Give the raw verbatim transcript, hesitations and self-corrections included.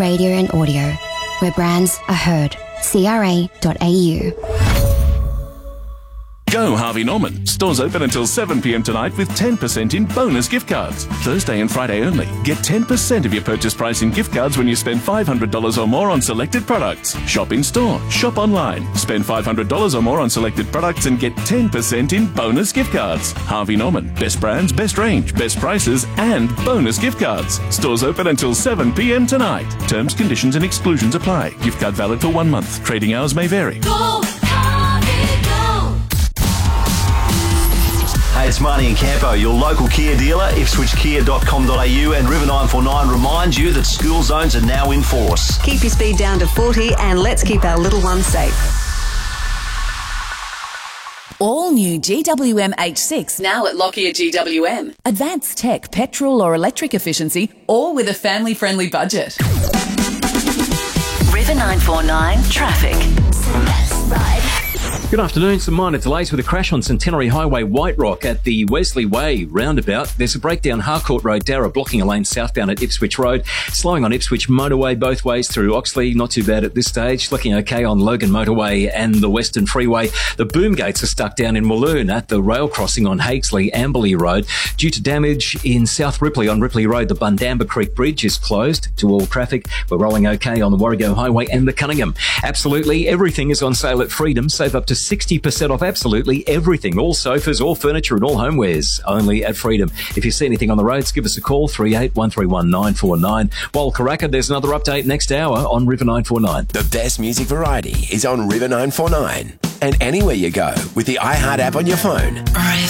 radio and audio, where brands are heard. C R A dot A U. Go Harvey Norman. Stores open until seven p.m. tonight with ten percent in bonus gift cards. Thursday and Friday only. Get ten percent of your purchase price in gift cards when you spend five hundred dollars or more on selected products. Shop in store. Shop online. Spend five hundred dollars or more on selected products and get ten percent in bonus gift cards. Harvey Norman. Best brands, best range, best prices, and bonus gift cards. Stores open until seven p.m. tonight. Terms, conditions and exclusions apply. Gift card valid for one month. Trading hours may vary. Go, Harvey, go! Hey, it's Marnie and Campo, your local Kia dealer, ipswich kia dot com dot a u, and River nine four nine reminds you that school zones are now in force. Keep your speed down to forty and let's keep our little ones safe. All new G W M H six now at Lockyer G W M. Advanced tech, petrol or electric efficiency, all with a family-friendly budget. River nine four nine traffic. Good afternoon. Some minor delays with a crash on Centenary Highway, White Rock at the Wesley Way roundabout. There's a breakdown Harcourt Road, Darra, blocking a lane southbound at Ipswich Road. Slowing on Ipswich Motorway both ways through Oxley. Not too bad at this stage. Looking okay on Logan Motorway and the Western Freeway. The boom gates are stuck down in Walloon at the rail crossing on Hakesley, Amberley Road. Due to damage in South Ripley on Ripley Road, the Bundamba Creek Bridge is closed to all traffic. We're rolling okay on the Warrego Highway and the Cunningham. Absolutely everything is on sale at Freedom. Save up to sixty percent off absolutely everything. All sofas, all furniture and all homewares only at Freedom. If you see anything on the roads, give us a call, three eight one three one nine four nine. While Karaka, there's another update next hour on River nine four nine. The best music variety is on River nine four nine. And anywhere you go with the iHeart app on your phone. River.